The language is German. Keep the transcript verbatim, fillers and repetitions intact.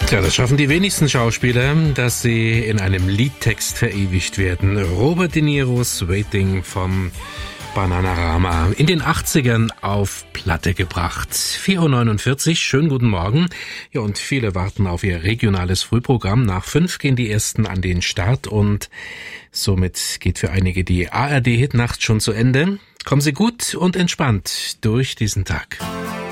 Ja, das schaffen die wenigsten Schauspieler, dass sie in einem Liedtext verewigt werden. Robert De Niros Waiting vom Bananarama, in den achtzigern auf Platte gebracht. vier Uhr neunundvierzig, schönen guten Morgen. Ja, und viele warten auf ihr regionales Frühprogramm. Nach fünf gehen die ersten an den Start und somit geht für einige die A R D-Hitnacht schon zu Ende. Kommen Sie gut und entspannt durch diesen Tag.